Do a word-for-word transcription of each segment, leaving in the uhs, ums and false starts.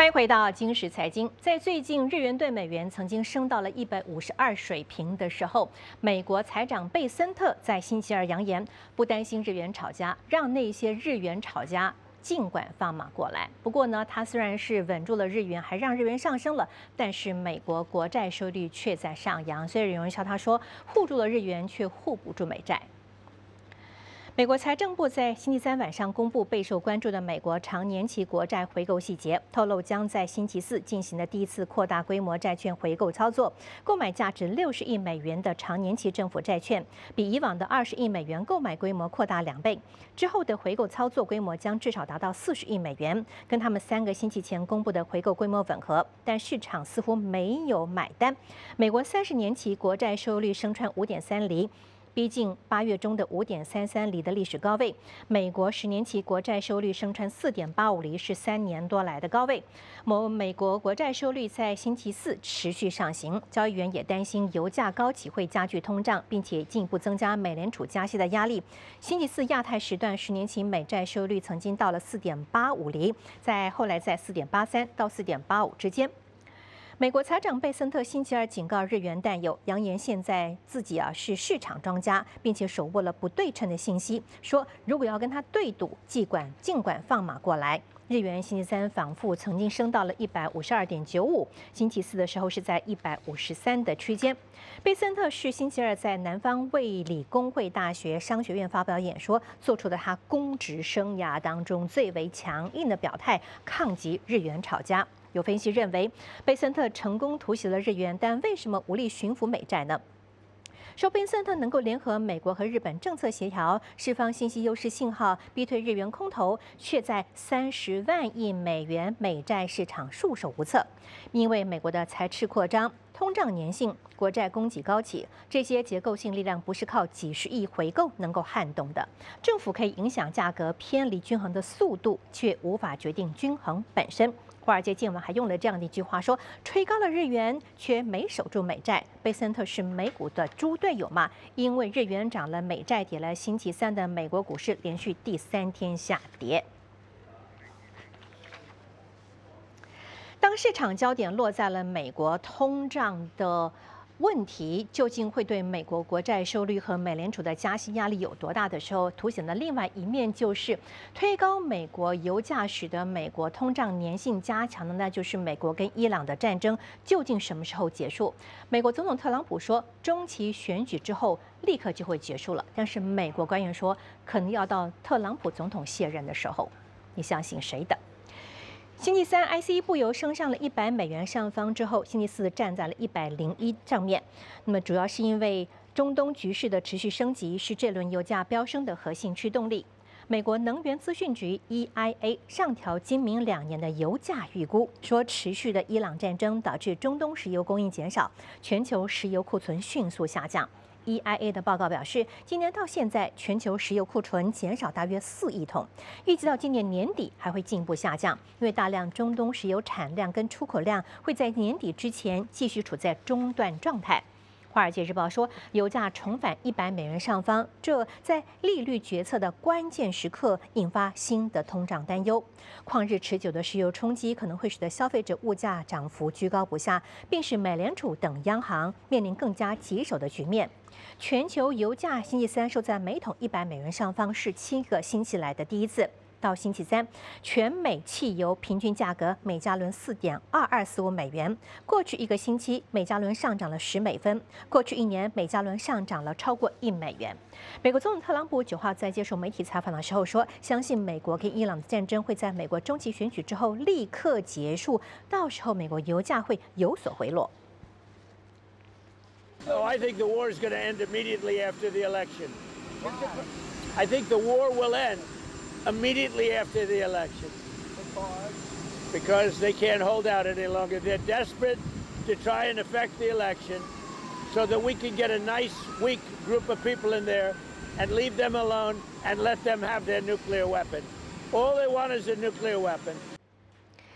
欢迎回到金石财经。在最近日元对美元曾经升到了一百五十二水平的时候，美国财长贝森特在星期二扬言，不担心日元炒家，让那些日元炒家尽管放马过来。不过呢，他虽然是稳住了日元，还让日元上升了，但是美国国债收益率却在上扬，所以有人笑他说，护住了日元，却护不住美债。美国财政部在星期三晚上公布备受关注的美国长年期国债回购细节，透露将在星期四进行的第一次扩大规模债券回购操作，购买价值六十亿美元的长年期政府债券，比以往的二十亿美元购买规模扩大两倍。之后的回购操作规模将至少达到四十亿美元，跟他们三个星期前公布的回购规模吻合，但市场似乎没有买单。美国三十年期国债收益率升穿五点三厘。逼近八月中的五点三三厘的历史高位，美国十年期国债收益率升穿四点八五厘，是三年多来的高位。某美国国债收益率在星期四持续上行，交易员也担心油价高企会加剧通胀，并且进一步增加美联储加息的压力。星期四亚太时段十年期美债收益率曾经到了四点八五厘，在后来在四点八三到四点八五之间。美国财长贝森特星期二警告日元淡友，扬言现在自己啊是市场庄家，并且手握了不对称的信息，说如果要跟他对赌，尽管尽管放马过来。日元星期三反复曾经升到了一百五十二点九五，星期四的时候是在一百五十三的区间。贝森特是星期二在南方卫理公会大学商学院发表演说，做出了他公职生涯当中最为强硬的表态，抗击日元炒家。有分析认为，贝森特成功突袭了日元，但为什么无力驯服美债呢？说贝森特能够联合美国和日本政策协调，释放信息优势信号，逼退日元空头，却在三十万亿美元美债市场束手无策。因为美国的财赤扩张、通胀粘性、国债供给高企，这些结构性力量不是靠几十亿回购能够撼动的。政府可以影响价格偏离均衡的速度，却无法决定均衡本身。华尔街见闻还用了这样的一句话说：“吹高了日元，却没守住美债。”贝森特是美股的猪队友嘛？因为日元涨了，美债跌了。星期三的美国股市连续第三天下跌。当市场焦点落在了美国通胀的问题究竟会对美国国债收益率和美联储的加息压力有多大的时候，凸显的另外一面就是推高美国油价，使得美国通胀粘性加强的，那就是美国跟伊朗的战争究竟什么时候结束？美国总统特朗普说，中期选举之后立刻就会结束了，但是美国官员说，可能要到特朗普总统卸任的时候。你相信谁的？星期三 ，I C E 布油升上了一百美元上方之后，星期四站在了一百零一上面。那么主要是因为中东局势的持续升级是这轮油价飙升的核心驱动力。美国能源资讯局 E I A 上调今明两年的油价预估，说持续的伊朗战争导致中东石油供应减少，全球石油库存迅速下降。E I A 的报告表示，今年到现在，全球石油库存减少大约四亿桶，预计到今年年底还会进一步下降，因为大量中东石油产量跟出口量会在年底之前继续处在中断状态。华尔街日报说，油价重返一百美元上方，这在利率决策的关键时刻引发新的通胀担忧。旷日持久的石油冲击可能会使得消费者物价涨幅居高不下，并使美联储等央行面临更加棘手的局面。全球油价星期三收在每桶一百美元上方，是七个星期来的第一次。到星期三，全美汽油平均价格每加仑四点二二四五美元。过去一个星期，每加仑上涨了十美分；过去一年，每加仑上涨了超过一美元。美国总统特朗普九号在接受媒体采访的时候说，相信美国跟伊朗的战争会在美国中期选举之后立刻结束，到时候美国油价会有所回落。 Oh, I think the war is going to end immediately after the election. I think the war will end immediately after the election. Because they can't hold out any longer. They're desperate to try and affect the election so that we can get a nice, weak group of people in there and leave them alone and let them have their nuclear weapon. All they want is a nuclear weapon.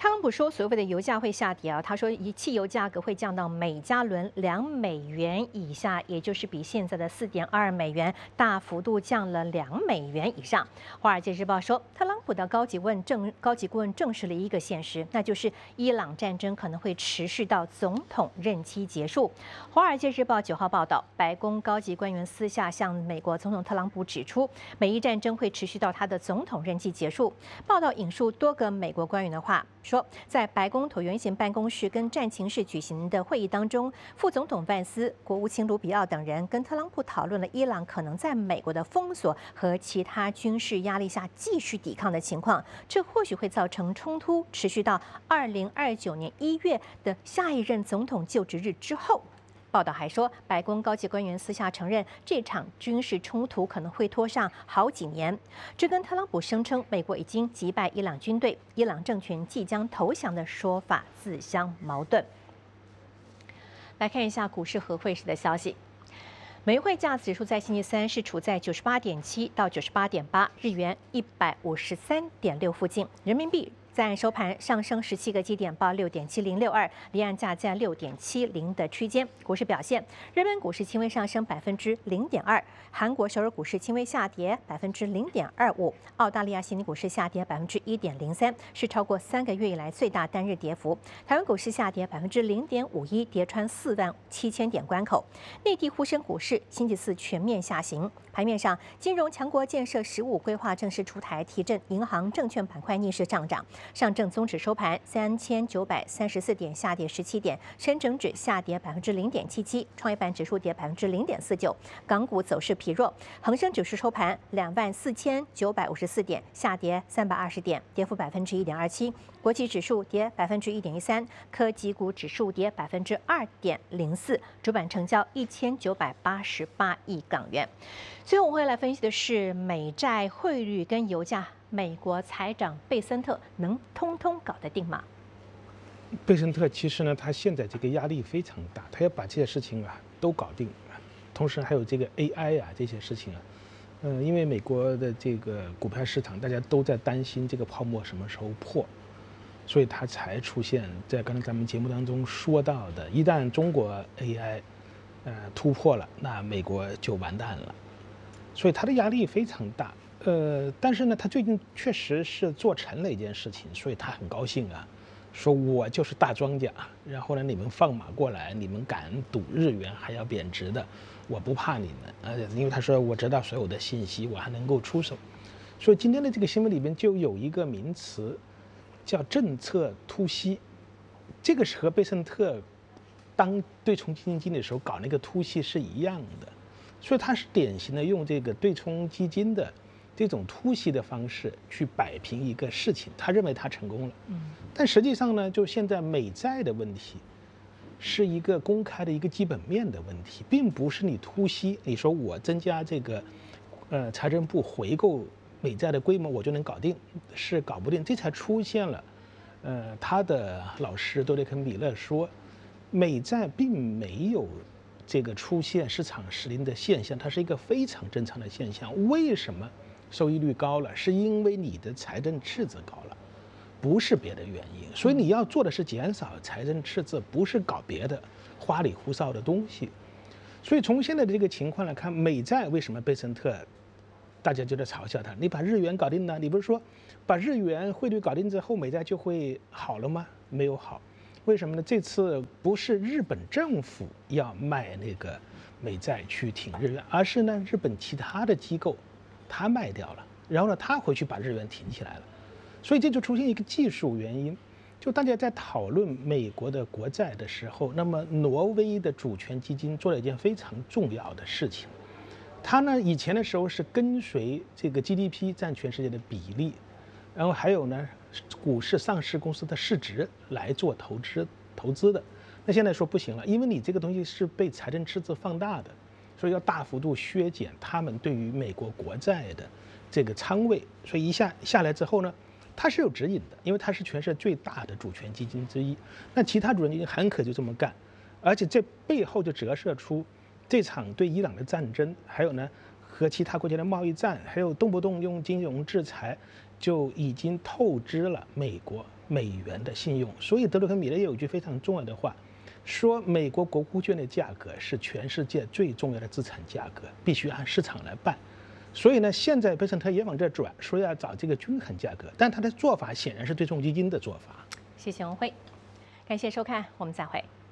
特朗普说，所谓的油价会下跌啊，他说，以汽油价格会降到每加仑两美元以下，也就是比现在的四点二美元大幅度降了两美元以上。华尔街日报说，特朗普的高级问证高级顾问证实了一个现实，那就是伊朗战争可能会持续到总统任期结束。华尔街日报九号报道，白宫高级官员私下向美国总统特朗普指出，美伊战争会持续到他的总统任期结束。报道引述多个美国官员的话。说，在白宫椭圆形办公室跟战情室举行的会议当中，副总统万斯、国务卿卢比奥等人跟特朗普讨论了伊朗可能在美国的封锁和其他军事压力下继续抵抗的情况，这或许会造成冲突持续到二零二九年一月的下一任总统就职日之后。报道还说，白宫高级官员私下承认，这场军事冲突可能会拖上好几年。这跟特朗普声称美国已经击败伊朗军队、伊朗政权即将投降的说法自相矛盾。来看一下股市和汇市的消息。美元汇价指数在星期三是处在九十八点七到九十八点八，日元一百五十三点六附近，人民币在收盘上升十七个基点，报六点七零六二，离岸价在六点七零的区间。股市表现，日本股市轻微上升百分之零点二，韩国首尔股市轻微下跌百分之零点二五，澳大利亚悉尼股市下跌百分之一点零三，是超过三个月以来最大单日跌幅。台湾股市下跌百分之零点五一，跌穿四万七千点关口。内地沪深股市星期四全面下行。盘面上，金融强国建设十五规划正式出台，提振银行、证券板块逆势上涨。上证综指收盘三千九百三十四点，下跌十七点；深成指下跌百分之零点七七，创业板指数跌百分之零点四九。港股走势疲弱，恒生指数收盘两万四千九百五十四点，下跌三百二十点，跌幅百分之一点二七。国际指数跌百分之一点一三，科技股指数跌百分之二点零四。主板成交一千九百八十八亿港元。最后我们会来分析的是美债汇率跟油价，美国财长贝森特能通通搞得定吗？ 贝森特其实呢，他现在这个压力非常大，他要把这些事情啊都搞定，同时还有这个 A I 啊这些事情啊，呃，因为美国的这个股票市场大家都在担心这个泡沫什么时候破，所以他才出现在刚才咱们节目当中说到的，一旦中国 A I 呃突破了，那美国就完蛋了。所以他的压力非常大，呃，但是呢，他最近确实是做成了一件事情，所以他很高兴啊，说我就是大庄家，然后呢，你们放马过来，你们敢赌日元还要贬值的，我不怕你们，而且因为他说我知道所有的信息，我还能够出手，所以今天的这个新闻里边就有一个名词叫政策突袭，这个是和贝森特当对冲基金经理的时候搞那个突袭是一样的。所以他是典型的用这个对冲基金的这种突袭的方式去摆平一个事情，他认为他成功了。但实际上呢，就现在美债的问题是一个公开的一个基本面的问题，并不是你突袭，你说我增加这个呃财政部回购美债的规模我就能搞定，是搞不定，这才出现了。呃，他的老师多雷肯米勒说，美债并没有这个出现市场失灵的现象，它是一个非常正常的现象。为什么收益率高了？是因为你的财政赤字高了，不是别的原因。所以你要做的是减少财政赤字，不是搞别的花里胡哨的东西。所以从现在的这个情况来看，美债为什么贝森特大家就在嘲笑他？你把日元搞定了，你不是说把日元汇率搞定之后，美债就会好了吗？没有好。为什么呢？这次不是日本政府要卖那个美债去挺日元，而是呢日本其他的机构他卖掉了，然后呢他回去把日元挺起来了，所以这就出现一个技术原因。就大家在讨论美国的国债的时候，那么挪威的主权基金做了一件非常重要的事情，它呢以前的时候是跟随这个 G D P 占全世界的比例，然后还有呢股市上市公司的市值来做投资投资的，那现在说不行了，因为你这个东西是被财政赤字放大的，所以要大幅度削减他们对于美国国债的这个仓位，所以一下下来之后呢，它是有指引的，因为它是全世界最大的主权基金之一，那其他主权基金很可就这么干，而且这背后就折射出这场对伊朗的战争，还有呢和其他国家的贸易战，还有动不动用金融制裁，就已经透支了美国美元的信用。所以德鲁克米勒有一句非常重要的话，说美国国库券的价格是全世界最重要的资产价格，必须按市场来办。所以呢，现在贝森特也往这转，说要找这个均衡价格，但他的做法显然是对冲基金的做法。 谢谢文辉，感谢收看，我们再会。